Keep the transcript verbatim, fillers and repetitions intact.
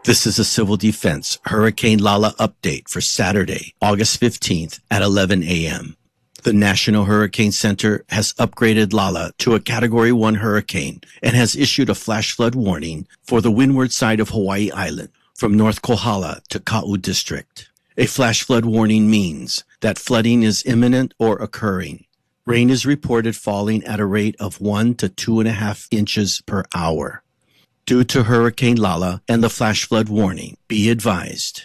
This is a Civil Defense Hurricane Lala update for Saturday, August fifteenth at eleven a.m. The National Hurricane Center has upgraded Lala to a Category one hurricane and has issued a flash flood warning for the windward side of Hawaii Island from North Kohala to Ka'u District. A flash flood warning means that flooding is imminent or occurring. Rain is reported falling at a rate of one to two and a half inches per hour. Due to Hurricane Lala and the flash flood warning, be advised,